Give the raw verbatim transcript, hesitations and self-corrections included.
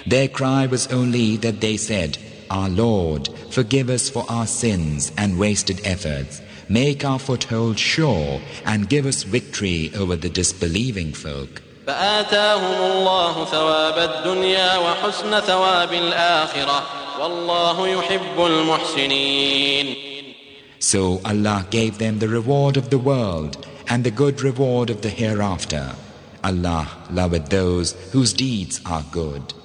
Their cry was only that they said, Our Lord, forgive us for our sins and wasted efforts. Make our foothold sure and give us victory over the disbelieving folk. فآتاهم الله ثواب الدنيا وحسن ثواب الآخرة والله يحب المحسنين. So Allah gave them the reward of the world and the good reward of the hereafter. Allah loveth those whose deeds are good.